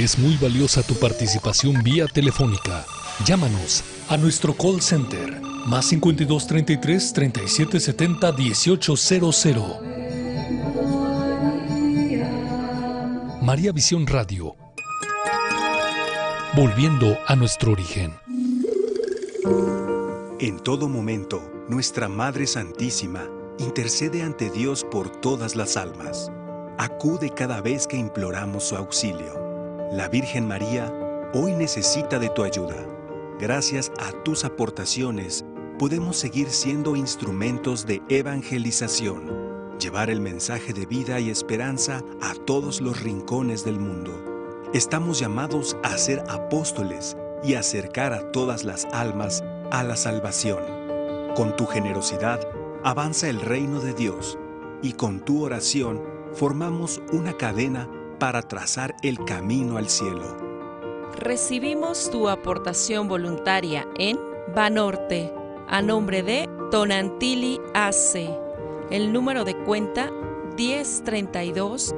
Es muy valiosa tu participación vía telefónica. Llámanos a nuestro call center más 52 33 37 70 1800. María Visión Radio. Volviendo a nuestro origen. En todo momento, nuestra Madre Santísima intercede ante Dios por todas las almas. Acude cada vez que imploramos su auxilio. La Virgen María hoy necesita de tu ayuda. Gracias a tus aportaciones, podemos seguir siendo instrumentos de evangelización, llevar el mensaje de vida y esperanza a todos los rincones del mundo. Estamos llamados a ser apóstoles y acercar a todas las almas a la salvación. Con tu generosidad, avanza el reino de Dios y con tu oración formamos una cadena para trazar el camino al cielo. Recibimos tu aportación voluntaria en Banorte, a nombre de Tonantili AC. El número de cuenta 1032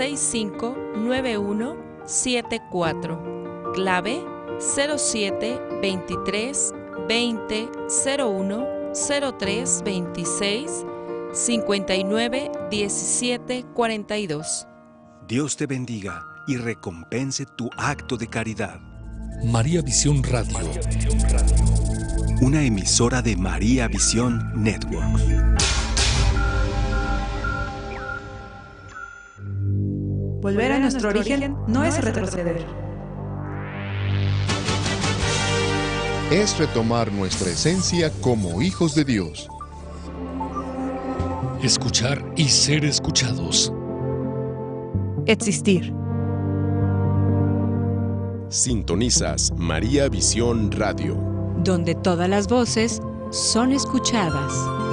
659174. Clave 07 23 20 01 03 26 59 17 42. Dios te bendiga y recompense tu acto de caridad. María Visión Radio. Una emisora de María Visión Network. Volver a nuestro origen no es retroceder. Es retomar nuestra esencia como hijos de Dios. Escuchar y ser escuchados. Existir. Sintonizas María Visión Radio, donde todas las voces son escuchadas.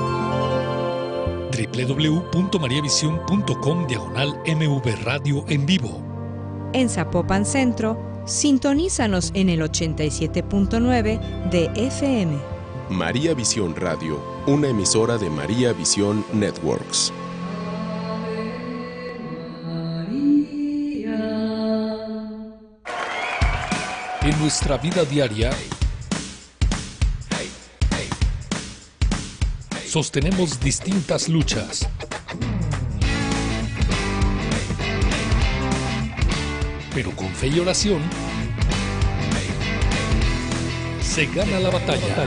www.mariavision.com/MV Radio en vivo. En Zapopan Centro, sintonízanos en el 87.9 de FM. María Visión Radio, una emisora de María Visión Networks. En nuestra vida diaria, sostenemos distintas luchas. Pero con fe y oración, se gana la batalla.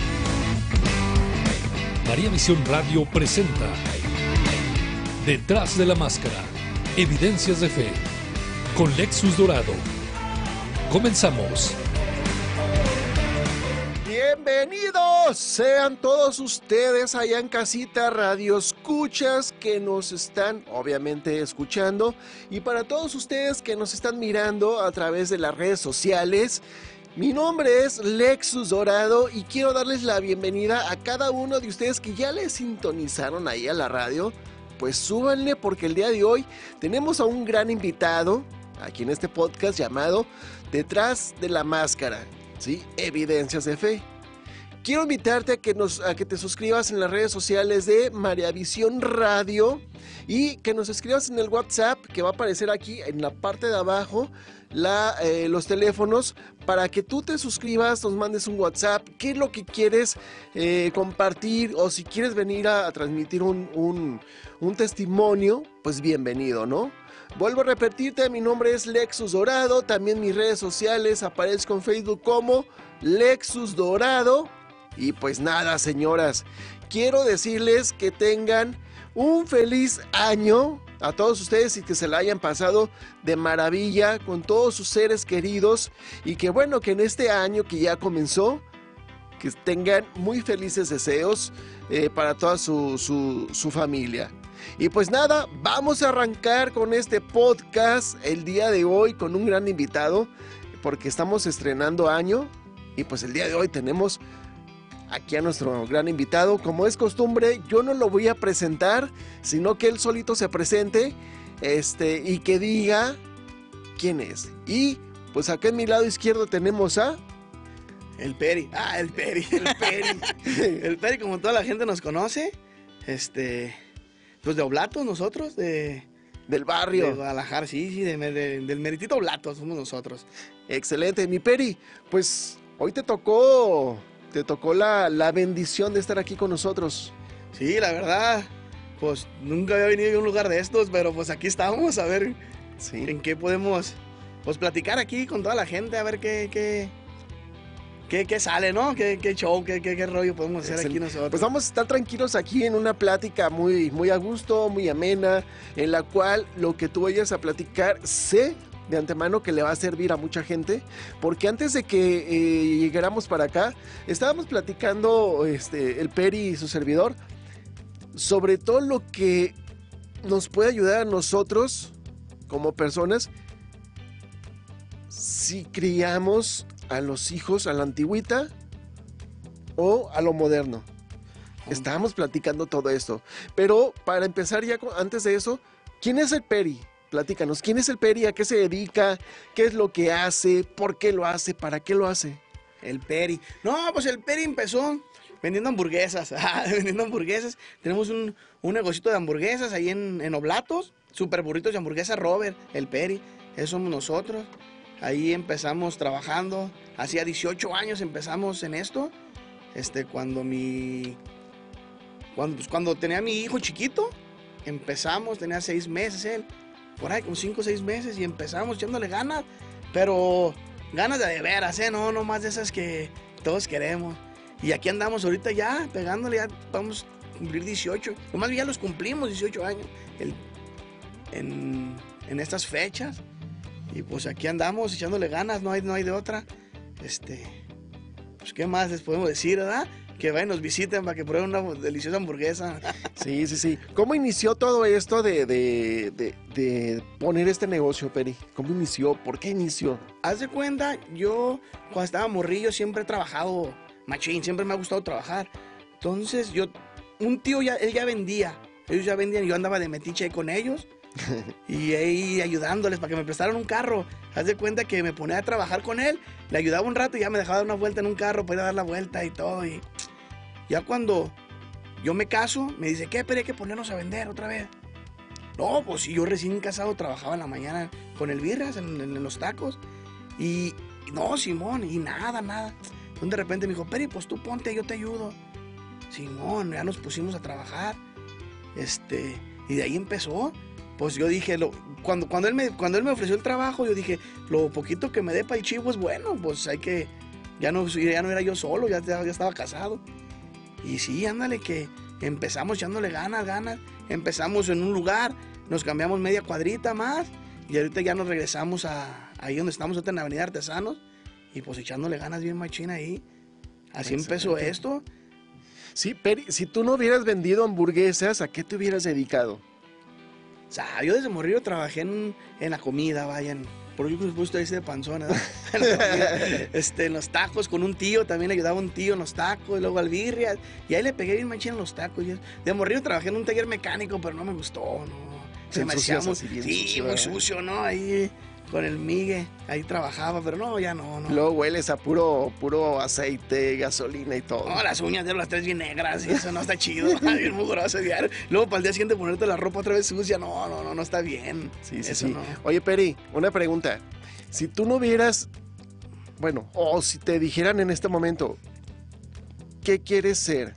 María Visión Radio presenta Detrás de la Máscara, Evidencias de Fe, con Lexus Dorado. Comenzamos. Bienvenidos sean todos ustedes allá en casita, radioescuchas que nos están obviamente escuchando, y para todos ustedes que nos están mirando a través de las redes sociales. Mi nombre es Lexus Dorado y quiero darles la bienvenida a cada uno de ustedes que ya le sintonizaron ahí a la radio. Pues súbanle, porque el día de hoy tenemos a un gran invitado aquí en este podcast llamado Detrás de la Máscara, ¿sí? Evidencias de Fe. Quiero invitarte a que te suscribas en las redes sociales de María Visión Radio y que nos escribas en el WhatsApp que va a aparecer aquí en la parte de abajo, los teléfonos, para que tú te suscribas, nos mandes un WhatsApp, qué es lo que quieres compartir, o si quieres venir a transmitir un testimonio, pues bienvenido, ¿no? Vuelvo a repetirte, mi nombre es Lexus Dorado, también mis redes sociales aparezco en Facebook como Lexus Dorado. Y pues nada, señoras, quiero decirles que tengan un feliz año a todos ustedes y que se la hayan pasado de maravilla con todos sus seres queridos, y que bueno, que en este año que ya comenzó, que tengan muy felices deseos para toda su familia. Y pues nada, vamos a arrancar con este podcast el día de hoy con un gran invitado, porque estamos estrenando año y pues el día de hoy tenemos aquí a nuestro gran invitado. Como es costumbre, yo no lo voy a presentar, sino que él solito se presente y que diga quién es. Y pues acá en mi lado izquierdo tenemos a... El Peri. El Peri. El Peri, como toda la gente nos conoce. Pues de Oblatos nosotros, de Del barrio. De Guadalajara, sí, del meritito Blato somos nosotros. Excelente, mi Peri. Pues hoy te tocó la bendición de estar aquí con nosotros. Sí, la verdad, pues nunca había venido a un lugar de estos, pero pues aquí estamos, a ver en qué podemos pues platicar aquí con toda la gente, a ver qué sale, ¿no? ¿Qué show, qué rollo podemos hacer aquí nosotros? Pues vamos a estar tranquilos aquí en una plática muy, muy a gusto, muy amena, en la cual lo que tú vayas a platicar, sé de antemano que le va a servir a mucha gente, porque antes de que llegáramos para acá, estábamos platicando el Peri y su servidor, sobre todo lo que nos puede ayudar a nosotros como personas si criamos a los hijos a la antigüita o a lo moderno. Estábamos platicando todo esto, pero para empezar ya antes de eso, ¿quién es el Peri? Platícanos, ¿quién es el Peri? ¿A qué se dedica? ¿Qué es lo que hace? ¿Por qué lo hace? ¿Para qué lo hace? El Peri. No, pues el Peri empezó vendiendo hamburguesas. Vendiendo hamburguesas. Tenemos un negocito de hamburguesas ahí en Oblatos. Super burritos de hamburguesa Robert, el Peri. Eso somos nosotros. Ahí empezamos trabajando. Hacía 18 años empezamos en esto. Cuando tenía a mi hijo chiquito, empezamos, tenía 6 meses él. Por ahí, con 5 o 6 meses, y empezamos echándole ganas, pero ganas de veras, no más de esas que todos queremos. Y aquí andamos ahorita ya, pegándole, ya vamos a cumplir 18, nomás ya los cumplimos 18 años en estas fechas, y pues aquí andamos echándole ganas, no hay de otra. Pues qué más les podemos decir, ¿verdad? Que vayan, nos visiten para que prueben una deliciosa hamburguesa. Sí. ¿Cómo inició todo esto de poner este negocio, Peri? ¿Cómo inició? ¿Por qué inició? Haz de cuenta, yo cuando estaba morrillo siempre he trabajado machín, siempre me ha gustado trabajar. Entonces un tío él ya vendía, ellos ya vendían y yo andaba de metiche ahí con ellos. Y ahí ayudándoles para que me prestaran un carro. Haz de cuenta que me ponía a trabajar con él, le ayudaba un rato y ya me dejaba dar una vuelta en un carro para ir a dar la vuelta y todo. Y ya cuando yo me caso, me dice, ¿qué? Pero hay que ponernos a vender otra vez. No, pues si yo recién casado trabajaba en la mañana con el birras en los tacos. Y no, Simón, y nada. Entonces de repente me dijo, Peri, pues tú ponte, yo te ayudo. Simón, ya nos pusimos a trabajar. Y de ahí empezó. Pues yo dije, cuando él me ofreció el trabajo, yo dije, lo poquito que me dé para el chivo es bueno, pues hay que, ya no era yo solo, ya estaba casado. Y sí, ándale, que empezamos echándole ganas, empezamos en un lugar, nos cambiamos media cuadrita más, y ahorita ya nos regresamos ahí donde estamos ahorita en la Avenida Artesanos, y pues echándole ganas bien machina ahí. Así empezó esto. Sí, Peri, si tú no hubieras vendido hamburguesas, ¿a qué te hubieras dedicado? O sea, yo desde morrillo trabajé en la comida, por eso me puse ahí de panzona, ¿no? En los tacos con un tío, también le ayudaba un tío en los tacos, y luego al birria, y ahí le pegué bien machín en los tacos. De morrillo trabajé en un taller mecánico, pero no me gustó, ¿no? Se me hacía muy sucio, ¿no? Ahí con el migue, ahí trabajaba, pero no, ya no. Luego hueles a puro aceite, gasolina y todo. No, las uñas de las 3 bien negras y eso no está chido, bien mugroso diario. Luego para el día siguiente ponerte la ropa otra vez sucia, no está bien. Sí. No. Oye, Peri, una pregunta. Si tú no hubieras, o si te dijeran en este momento, ¿qué quieres ser?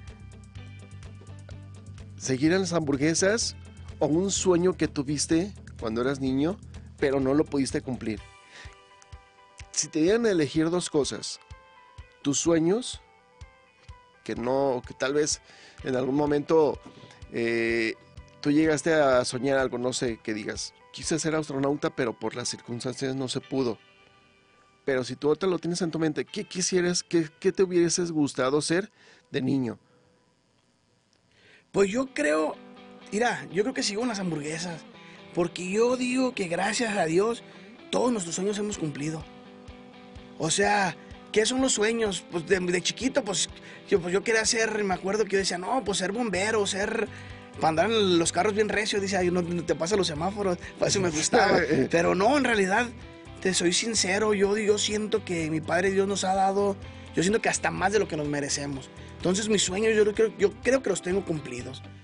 ¿Seguir en las hamburguesas o un sueño que tuviste cuando eras niño, pero no lo pudiste cumplir? Si te dieran a elegir 2 cosas, tus sueños, que tal vez en algún momento tú llegaste a soñar algo, no sé, que digas, quise ser astronauta, pero por las circunstancias no se pudo. Pero si tú ahorita lo tienes en tu mente, ¿qué quisieras, qué te hubieses gustado ser de niño? Pues yo creo que sigo en las hamburguesas. Porque yo digo que gracias a Dios todos nuestros sueños hemos cumplido. O sea, ¿qué son los sueños? Pues de chiquito, pues yo quería ser, me acuerdo que yo decía, no, pues ser bombero, para andar en los carros bien recios, dice, ay, no te pasan los semáforos, para eso me gustaba. Pero no, en realidad, te soy sincero, yo siento que mi Padre Dios nos ha dado, yo siento que hasta más de lo que nos merecemos. Entonces mis sueños yo creo que los tengo cumplidos.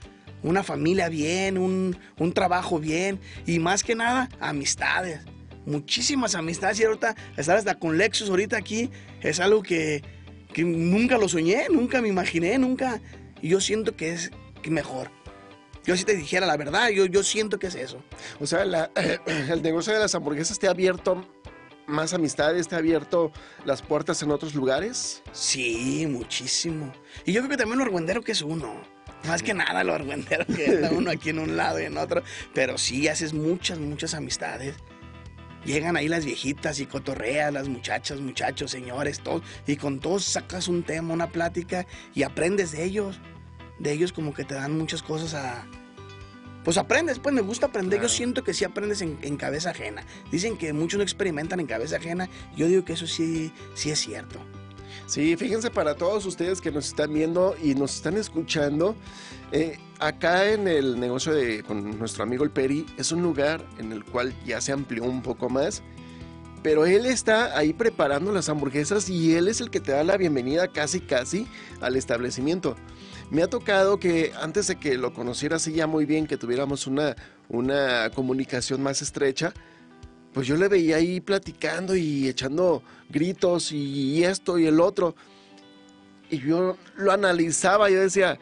una familia bien, un trabajo bien y más que nada, amistades. Muchísimas amistades y ahorita estar hasta con Lexus ahorita aquí es algo que nunca lo soñé, nunca me imaginé, nunca. Y yo siento que es mejor. Yo si te dijera la verdad, yo siento que es eso. O sea, el negocio de las hamburguesas te ha abierto más amistades, te ha abierto las puertas en otros lugares. Sí, muchísimo. Y yo creo que también lo argüendero que es uno. Más que nada lo argüendero que está uno aquí en un lado y en otro. Pero sí, haces muchas amistades. Llegan ahí las viejitas y cotorreas, las muchachas, muchachos, señores, todos. Y con todos sacas un tema, una plática y aprendes de ellos. De ellos como que te dan muchas cosas pues aprendes, pues me gusta aprender. Claro. Yo siento que sí aprendes en cabeza ajena. Dicen que muchos no experimentan en cabeza ajena. Yo digo que eso sí es cierto. Sí, fíjense para todos ustedes que nos están viendo y nos están escuchando, acá en el negocio con nuestro amigo el Peri, es un lugar en el cual ya se amplió un poco más, pero él está ahí preparando las hamburguesas y él es el que te da la bienvenida casi al establecimiento. Me ha tocado que antes de que lo conociera así ya muy bien, que tuviéramos una comunicación más estrecha, pues yo le veía ahí platicando y echando gritos y esto y el otro. Y yo lo analizaba, yo decía,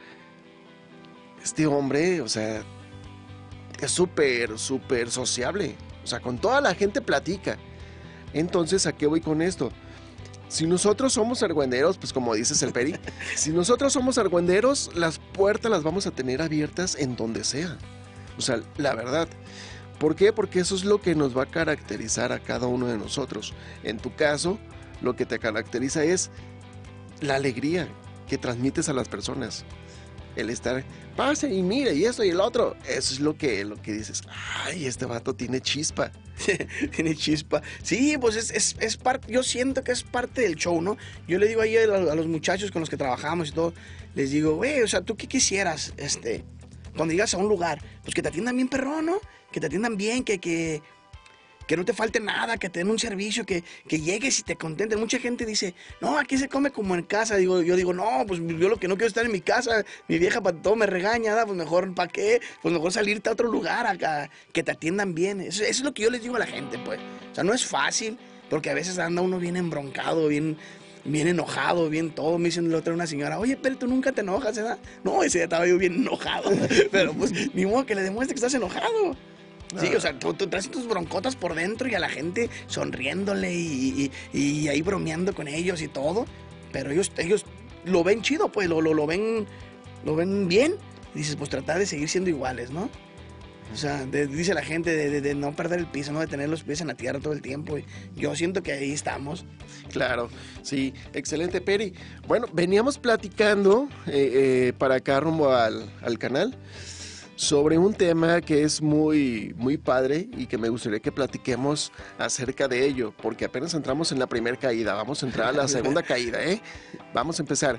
este hombre, o sea, es súper sociable. O sea, con toda la gente platica. Entonces, ¿a qué voy con esto? Si nosotros somos argüenderos, pues como dices el Peri, si nosotros somos argüenderos, las puertas las vamos a tener abiertas en donde sea. O sea, la verdad. ¿Por qué? Porque eso es lo que nos va a caracterizar a cada uno de nosotros. En tu caso, lo que te caracteriza es la alegría que transmites a las personas. El estar, pase y mire, y esto y el otro. Eso es lo que dices, ay, este vato tiene chispa. Tiene chispa. Sí, pues es parte, yo siento que es parte del show, ¿no? Yo le digo ahí a los muchachos con los que trabajamos y todo, les digo, güey, o sea, ¿tú qué quisieras, cuando llegas a un lugar? Pues que te atiendan bien, perrón, ¿no? Que te atiendan bien, que no te falte nada, que te den un servicio, que llegues y te contenten. Mucha gente dice, no, aquí se come como en casa. Yo digo, no, pues yo lo que no quiero es estar en mi casa. Mi vieja para todo me regaña, pues mejor, ¿para qué? Pues mejor salirte a otro lugar, acá, que te atiendan bien. Eso es lo que yo les digo a la gente, pues. O sea, no es fácil, porque a veces anda uno bien embroncado, bien enojado, bien todo. Me dicen la otra una señora, oye, pero tú nunca te enojas, ¿verdad? No, ese día estaba yo bien enojado. Pero pues, ni modo que le demuestre que estás enojado. Sí, o sea, tú traes tus broncotas por dentro y a la gente sonriéndole y ahí bromeando con ellos y todo. Pero ellos lo ven chido, pues, lo ven bien. Y dices, pues tratar de seguir siendo iguales, ¿no? O sea, dice la gente de no perder el piso, ¿no? De tener los pies en la tierra todo el tiempo. Y yo siento que ahí estamos. Claro, sí, excelente, Peri. Bueno, veníamos platicando para acá rumbo al canal sobre un tema que es muy padre y que me gustaría que platiquemos acerca de ello, porque apenas entramos en la primera caída, vamos a entrar a la segunda caída, ¿eh? Vamos a empezar.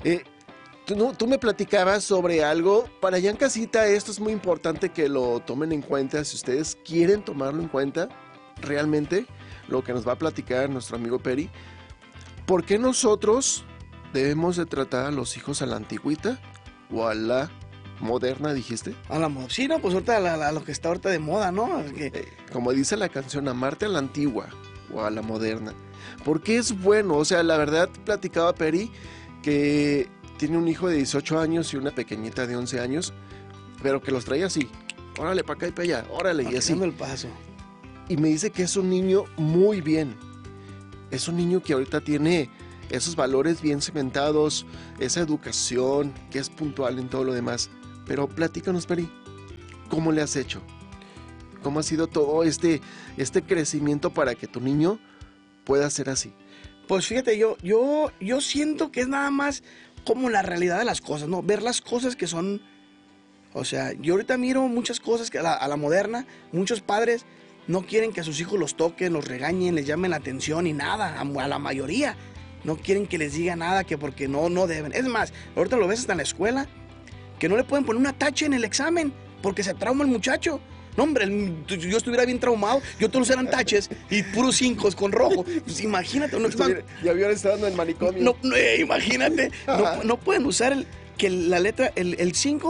Tú me platicabas sobre algo, para allá en casita esto es muy importante que lo tomen en cuenta, si ustedes quieren tomarlo en cuenta, realmente, lo que nos va a platicar nuestro amigo Peri, ¿por qué nosotros debemos de tratar a los hijos a la antigüita o a la moderna, dijiste? A la moderna. Sí, no, pues ahorita a lo que está ahorita de moda, ¿no? Como dice la canción, amarte a la antigua o a la moderna. Porque es bueno, o sea, la verdad, platicaba Peri que tiene un hijo de 18 años y una pequeñita de 11 años, pero que los trae así, órale, para acá y para allá, órale, y así. El paso. Y me dice que es un niño muy bien. Es un niño que ahorita tiene esos valores bien cimentados, esa educación, que es puntual en todo lo demás. Pero platícanos, Peri, ¿cómo le has hecho? ¿Cómo ha sido todo este crecimiento para que tu niño pueda ser así? Pues fíjate, yo siento que es nada más como la realidad de las cosas, ¿no? Ver las cosas que son... O sea, yo ahorita miro muchas cosas que a la moderna, muchos padres no quieren que a sus hijos los toquen, los regañen, les llamen la atención y nada, a la mayoría. No quieren que les diga nada, que porque no deben. Es más, ahorita lo ves hasta en la escuela, que no le pueden poner una tache en el examen, porque se trauma el muchacho. No, hombre, yo estuviera bien traumado, yo todos eran taches y puros 5 con rojo. Pues imagínate. Ya habían estado en el manicomio. Imagínate, no pueden usar la letra, el 5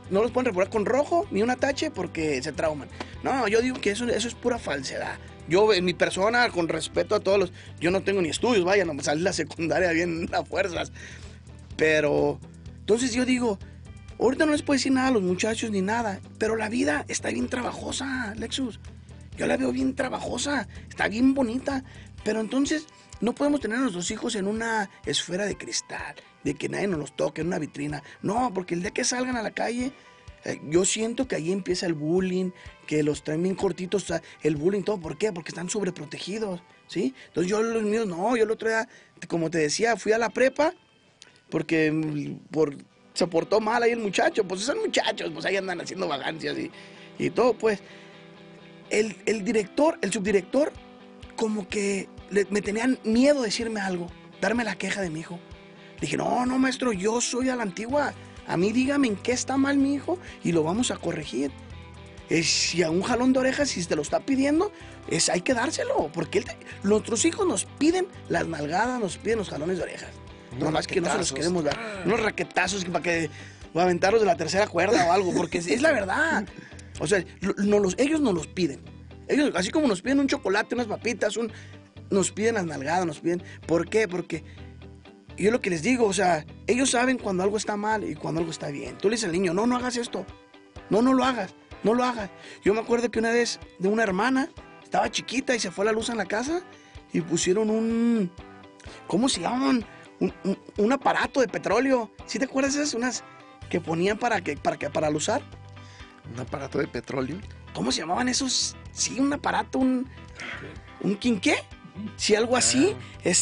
no los pueden reprobar con rojo ni un tache porque se trauman. No, yo digo que eso es pura falsedad. Yo, en mi persona, con respeto a todos yo no tengo ni estudios, vaya, no me salí la secundaria bien a fuerzas. Pero, entonces yo digo, ahorita no les puedo decir nada a los muchachos ni nada, pero la vida está bien trabajosa, Lexus. Yo la veo bien trabajosa, está bien bonita, pero entonces no podemos tener a nuestros hijos en una esfera de cristal, de que nadie nos los toque, en una vitrina. No, porque el día que salgan a la calle, yo siento que ahí empieza el bullying, que los traen bien cortitos, el bullying, todo. ¿Por qué? Porque están sobreprotegidos, ¿sí? Entonces yo los míos, no, yo el otro día, como te decía, fui a la prepa, porque se portó mal ahí el muchacho. Pues son muchachos, pues ahí andan haciendo vagancias y todo, pues. El subdirector, como que me tenían miedo de decirme algo, darme la queja de mi hijo. Dije, no, maestro, yo soy a la antigua. A mí dígame en qué está mal mi hijo y lo vamos a corregir. Si a un jalón de orejas, si te lo está pidiendo, hay que dárselo. Porque nuestros hijos nos piden las nalgadas, nos piden los jalones de orejas. No más que no se los queremos dar. Unos raquetazos para aventarlos de la tercera cuerda o algo, porque es la verdad. O sea, ellos nos los piden. Ellos, así como nos piden un chocolate, unas papitas, nos piden las nalgadas, nos piden. ¿Por qué? Porque yo lo que les digo, o sea, ellos saben cuando algo está mal y cuando algo está bien. Tú le dices al niño, no hagas esto. No lo hagas. Yo me acuerdo que una vez de una hermana, estaba chiquita y se fue la luz en la casa y pusieron ¿cómo se llaman? Un aparato de petróleo. ¿Sí te acuerdas de esas? Unas que ponían para alusar. ¿Un aparato de petróleo? ¿Cómo se llamaban esos? Sí, un aparato, un quinqué. Sí, algo así.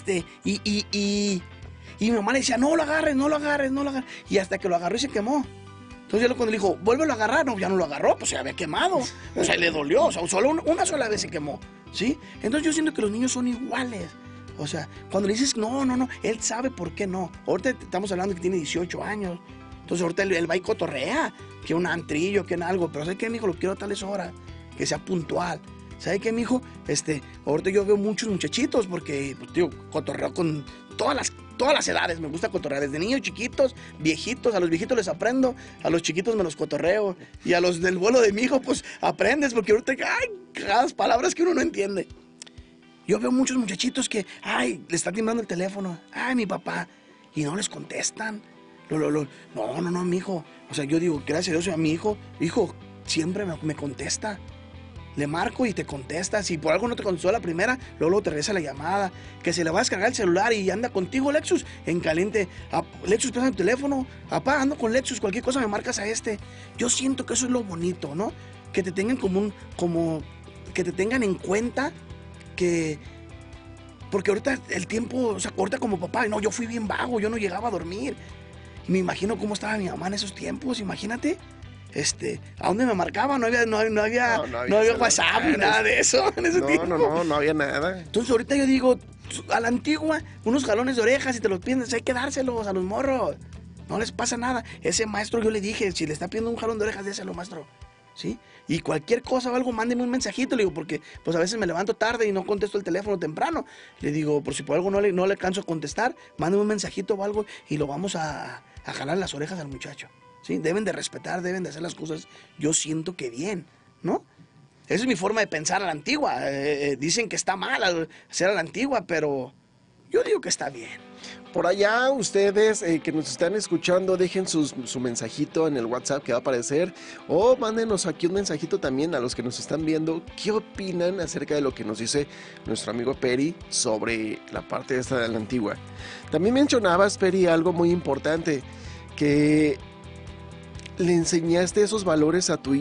Y mi mamá le decía, no lo agarres. Y hasta que lo agarró y se quemó. Entonces yo cuando le dijo, vuélvelo a agarrar, no, ya no lo agarró, pues se había quemado. O sea, le dolió, o sea, solo una sola vez se quemó, ¿sí? Entonces yo siento que los niños son iguales. O sea, cuando le dices, no, él sabe por qué no. Ahorita estamos hablando que tiene 18 años. Entonces ahorita él va y cotorrea, que un antrillo, que en algo. Pero ¿sabe qué, mijo? Lo quiero a tales horas, que sea puntual. ¿Sabe qué, mijo? Ahorita yo veo muchos muchachitos porque, pues, tío, cotorreo con todas las edades. Me gusta cotorrear, desde niños chiquitos, viejitos. A los viejitos les aprendo, a los chiquitos me los cotorreo. Y a los del vuelo de mi hijo, pues, aprendes, porque ahorita hay cada palabras que uno no entiende. Yo veo muchos muchachitos que, le está timbrando el teléfono. Mi papá. Y no les contestan. No, mijo. O sea, yo digo, gracias a Dios, a mi hijo siempre me contesta. Le marco y te contesta. Si por algo no te contestó la primera, luego te regresa la llamada. Que se le va a descargar el celular y anda contigo, Lexus, en caliente. Lexus, pasa el teléfono. Papá, ando con Lexus, cualquier cosa me marcas a este. Yo siento que eso es lo bonito, ¿no? Que te tengan que te tengan en cuenta que... Porque ahorita el tiempo, o sea, ahorita como papá, no, yo fui bien vago, yo no llegaba a dormir. Y me imagino cómo estaba mi mamá en esos tiempos, imagínate. ¿A dónde me marcaba? No había WhatsApp ni nada de eso en ese tiempo. No había nada. Entonces ahorita yo digo, a la antigua, unos jalones de orejas y te los piden, hay que dárselos a los morros. No les pasa nada. Ese maestro yo le dije, si le está pidiendo un jalón de orejas, déselo, maestro. ¿Sí? Y cualquier cosa o algo, mándeme un mensajito, le digo, porque pues a veces me levanto tarde y no contesto el teléfono temprano. Le digo, por si por algo no le canso a contestar, mándeme un mensajito o algo y lo vamos a jalar las orejas al muchacho. ¿Sí? Deben de respetar, deben de hacer las cosas, yo siento que bien, ¿no? Esa es mi forma de pensar a la antigua. Dicen que está mal hacer a la antigua, pero yo digo que está bien. Por allá, ustedes que nos están escuchando, dejen su mensajito en el WhatsApp que va a aparecer, o mándenos aquí un mensajito también a los que nos están viendo. ¿Qué opinan acerca de lo que nos dice nuestro amigo Peri sobre la parte esta de la antigua? También mencionabas, Peri, algo muy importante, que le enseñaste esos valores a tu hijo